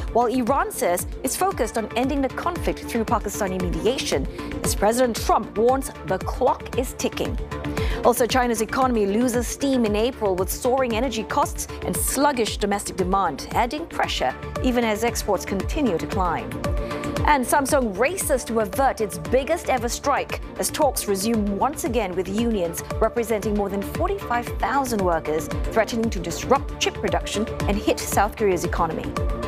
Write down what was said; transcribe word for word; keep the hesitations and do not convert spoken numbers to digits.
while Iran says it's focused on ending the conflict through Pakistani mediation, as President Trump warns the clock is ticking. Also, China's economy loses steam in April with soaring energy costs and sluggish domestic demand, adding pressure even as exports continue to climb. And Samsung races to avert its biggest ever strike as talks resume once again with unions representing more than forty-five thousand workers, threatening to disrupt chip production and hit South Korea's economy.